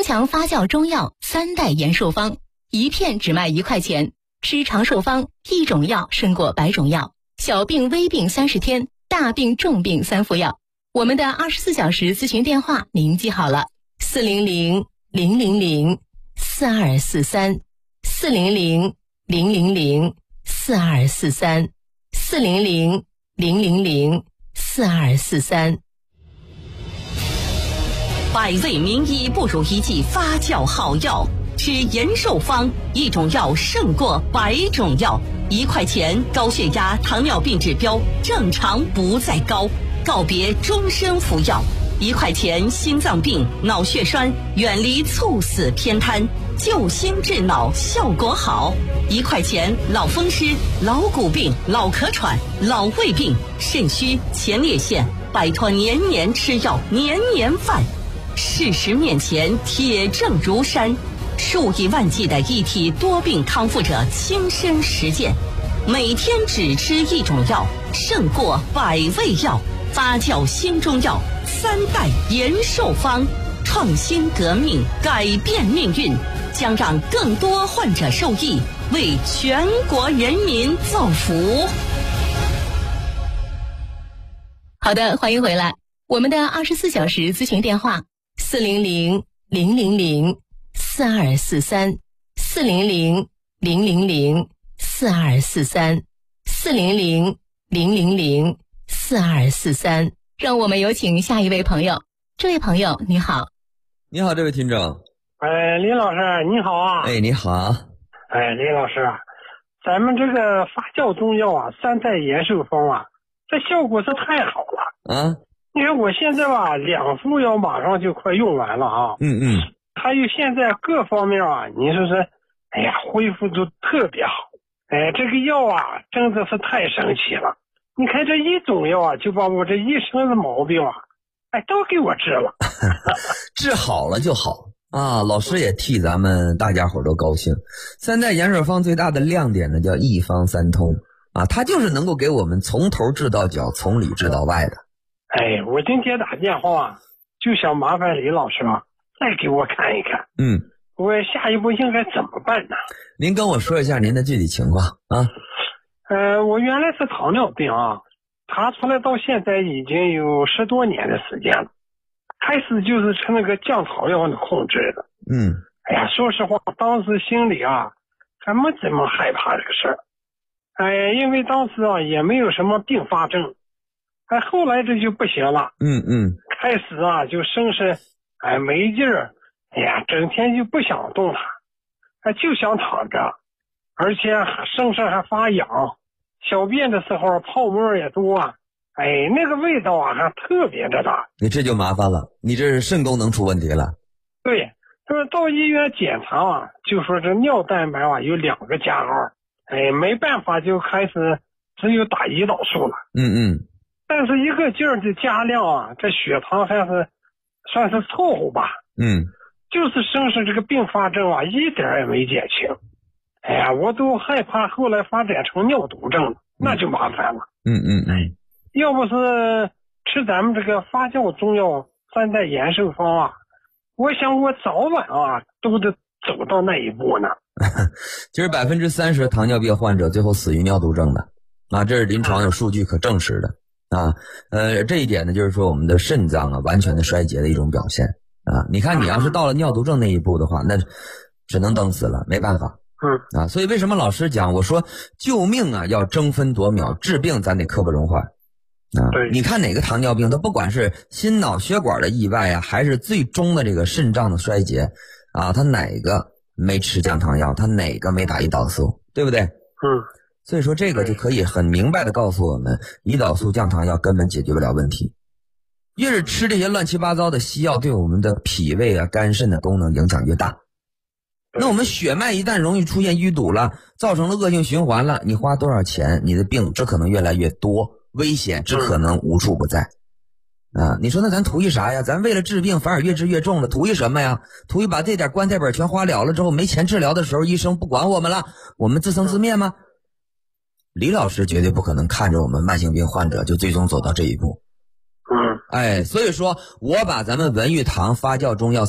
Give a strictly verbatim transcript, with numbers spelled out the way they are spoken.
强发酵中药三代延寿方，一片只卖一块钱。吃长寿方，一种药胜过百种药。小病微病三十天，大病重病三副药。我们的二十四小时咨询电话您记好了：四零零零零零四二四三，四零零零零零四二四三，四零零零零零四二四三。 百味名医不如一剂发酵好药，吃延寿方，一种药胜过百种药。一块钱，高血压、糖尿病指标正常不再高，告别终身服药。一块钱，心脏病、脑血栓远离猝死偏瘫，救心治脑效果好。一块钱，老风湿、老骨病、老咳喘、老胃病、肾虚、前列腺，摆脱年年吃药、年年犯。事实面前，铁证如山，数以万计的一体多病康复者亲身实践，每天只吃一种药，胜过百味药。发酵新中药三代延寿方，创新革命，改变命运，将让更多患者受益，为全国人民造福。 好的，欢迎回来。我们的二十四小时咨询电话：四零零零零零四二四三，四零零零零零四二四三，四零零零零零四二四三。让我们有请下一位朋友。这位朋友你好。 你好，这位听众。 哎，林老师你好啊。 哎，你好。 哎，林老师啊，咱们这个发酵中药啊，三代延寿方啊，这效果是太好了啊！ 你看我现在吧，两副药马上就快用完了啊。 嗯嗯。 还有现在各方面啊，你说是，哎呀，恢复都特别好。哎，这个药啊，真的是太神奇了。你看这一种药啊，就把我这一身的毛病啊，哎，都给我治了。 治好了就好啊！老师也替咱们大家伙都高兴。三代延寿方最大的亮点呢，叫一方三通啊，它就是能够给我们从头治到脚，从里治到外的。 哎，我今天打电话就想麻烦李老师啊，再给我看一看。 嗯， 我下一步应该怎么办呢？ 您跟我说一下您的具体情况啊。 呃，我原来是糖尿病啊，查出来到现在已经有十多年的时间了。开始就是吃那个降糖药的控制的。 嗯。 哎呀，说实话，当时心里啊，还没怎么害怕这个事儿。哎，因为当时啊也没有什么并发症。哎，后来这就不行了。 嗯嗯。 开始啊就生是哎没劲儿，哎呀，整天就不想动弹，哎就想躺着，而且身上还发痒，小便的时候泡沫也多啊。哎，那个味道啊还特别的大。 你这就麻烦了，你这是肾功能出问题了。 对，就是到医院检查啊，就说这尿蛋白啊有两个加号，哎，没办法就开始只有打胰岛素了。 嗯嗯。 但是一个劲儿的加量啊，这血糖还是算是凑合吧。 嗯。 就是生是这个并发症啊，一点也没减轻。哎呀，我都害怕后来发展成尿毒症了，那就麻烦了。 嗯嗯嗯。 要不是吃咱们这个发酵中药三代延寿方啊，我想我早晚啊都得走到那一步呢。 其实百分之三十糖尿病患者最后死于尿毒症的啊，这是临床有数据可证实的啊。呃，这一点呢，就是说我们的肾脏啊完全的衰竭的一种表现啊。你看，你要是到了尿毒症那一步的话，那只能等死了，没办法。 嗯啊，所以为什么老师讲，我说救命啊要争分夺秒，治病咱得刻不容缓。啊，你看哪个糖尿病，它不管是心脑血管的意外啊，还是最终的这个肾脏的衰竭啊，它哪个没吃降糖药，它哪个没打胰岛素，对不对？ 嗯， 所以说这个就可以很明白的告诉我们，胰岛素降糖药根本解决不了问题。越是吃这些乱七八糟的西药，对我们的脾胃啊、肝肾的功能影响越大。那我们血脉一旦容易出现淤堵了，造成了恶性循环了，你花多少钱，你的病只可能越来越多，危险只可能无处不在。啊，你说那咱图一啥呀？咱为了治病反而越治越重了，图一什么呀？图一把这点棺材本全花了了之后，没钱治疗的时候，医生不管我们了，我们自生自灭吗？李老师绝对不可能看着我们慢性病患者就最终走到这一步。 嗯， 哎，所以说我把咱们文玉堂发酵中药